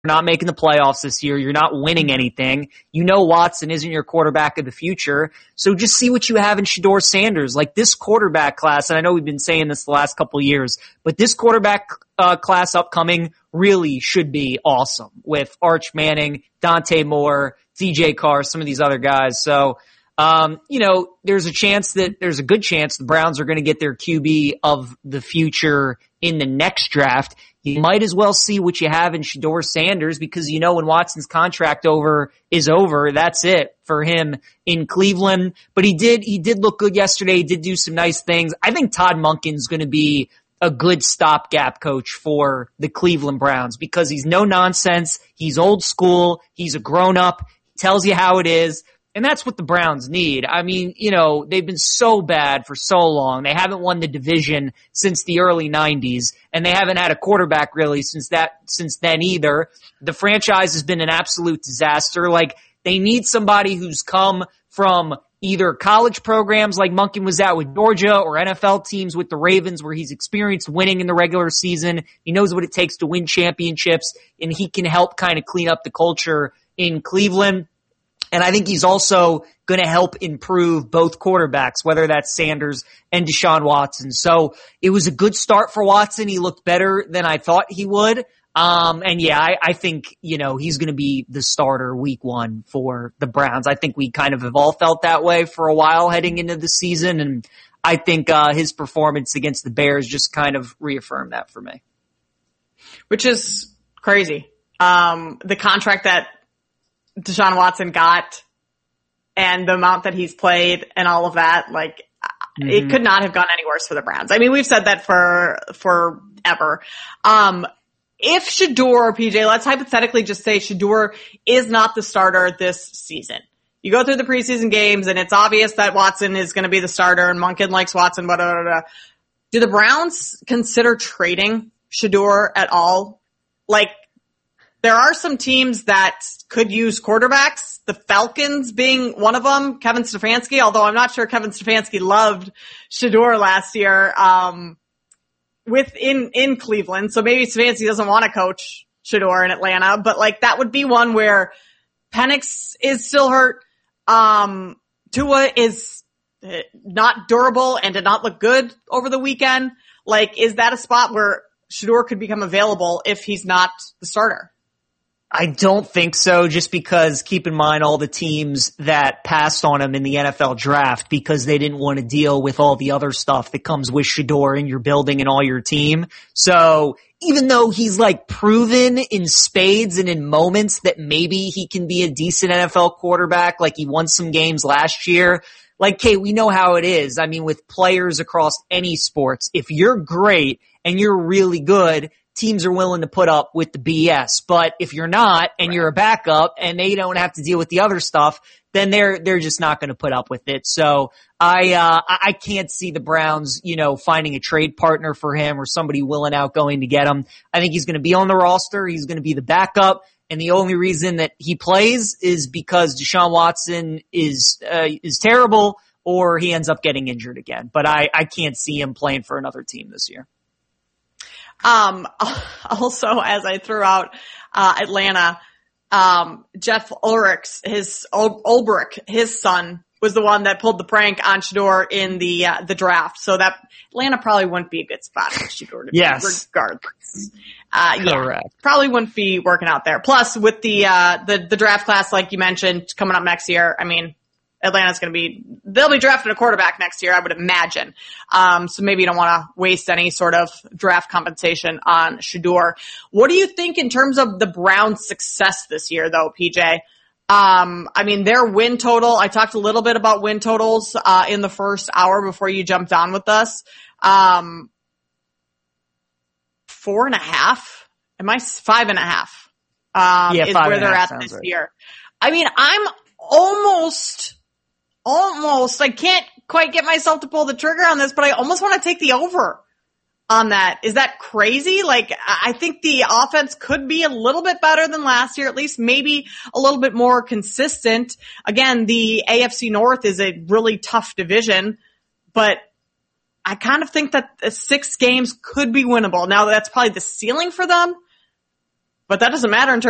not making the playoffs this year. You're not winning anything. You know Watson isn't your quarterback of the future. So just see what you have in Shedeur Sanders. Like this quarterback class, and I know we've been saying this the last couple of years, but this quarterback class upcoming really should be awesome with Arch Manning, Dante Moore, DJ Carr, some of these other guys. So, there's a good chance the Browns are going to get their QB of the future in the next draft. You might as well see what you have in Shedeur Sanders because when Watson's contract is over, that's it for him in Cleveland. But he did look good yesterday. He did do some nice things. I think Todd Monken's going to be a good stopgap coach for the Cleveland Browns because he's no nonsense. He's old school. He's a grown up. He tells you how it is. And that's what the Browns need. I mean, they've been so bad for so long. They haven't won the division since the early 90s, and they haven't had a quarterback really since then either. The franchise has been an absolute disaster. Like, they need somebody who's come from either college programs like Monken was at with Georgia or NFL teams with the Ravens where he's experienced winning in the regular season. He knows what it takes to win championships, and he can help kind of clean up the culture in Cleveland. And I think he's also going to help improve both quarterbacks, whether that's Sanders and Deshaun Watson. So it was a good start for Watson. He looked better than I thought he would. I think, he's going to be the starter week 1 for the Browns. I think we kind of have all felt that way for a while heading into the season. And I think, his performance against the Bears just kind of reaffirmed that for me. Which is crazy. The contract that Deshaun Watson got and the amount that he's played and all of that, it could not have gone any worse for the Browns. I mean, we've said that for forever. If Shedeur, PJ, let's hypothetically just say Shedeur is not the starter this season. You go through the preseason games and it's obvious that Watson is going to be the starter and Monken likes Watson, blah, blah, blah, blah. Do the Browns consider trading Shedeur at all? There are some teams that could use quarterbacks, the Falcons being one of them, Kevin Stefanski, although I'm not sure Kevin Stefanski loved Shedeur last year, in Cleveland. So maybe Stefanski doesn't want to coach Shedeur in Atlanta, but that would be one where Penix is still hurt. Tua is not durable and did not look good over the weekend. Is that a spot where Shedeur could become available if he's not the starter? I don't think so, just because keep in mind all the teams that passed on him in the NFL draft because they didn't want to deal with all the other stuff that comes with Shedeur in your building and all your team. So even though he's proven in spades and in moments that maybe he can be a decent NFL quarterback, he won some games last year, Kate, we know how it is. I mean, with players across any sports, if you're great and you're really good, teams are willing to put up with the BS. But if you're not and you're a backup and they don't have to deal with the other stuff, then they're just not going to put up with it. So I can't see the Browns, finding a trade partner for him or somebody willing outgoing to get him. I think he's going to be on the roster. He's going to be the backup. And the only reason that he plays is because Deshaun Watson is terrible or he ends up getting injured again. But I can't see him playing for another team this year. Also, as I threw out, Atlanta, Jeff Ulrich, his son, was the one that pulled the prank on Shedeur in the draft. So that Atlanta probably wouldn't be a good spot for Shedeur to be regardless. Correct. Probably wouldn't be working out there. Plus with the draft class, like you mentioned, coming up next year, I mean, Atlanta's they'll be drafting a quarterback next year, I would imagine. So maybe you don't want to waste any sort of draft compensation on Shedeur. What do you think in terms of the Browns' success this year, though, PJ? I mean, their win total, I talked a little bit about win totals, in the first hour before you jumped on with us. 4.5? Am I 5.5? Is where they're at this year. I mean, I'm almost, I can't quite get myself to pull the trigger on this, but I almost want to take the over on that. Is that crazy? I think the offense could be a little bit better than last year, at least maybe a little bit more consistent. Again, the AFC North is a really tough division, but I kind of think that 6 games could be winnable. Now, that's probably the ceiling for them, but that doesn't matter in terms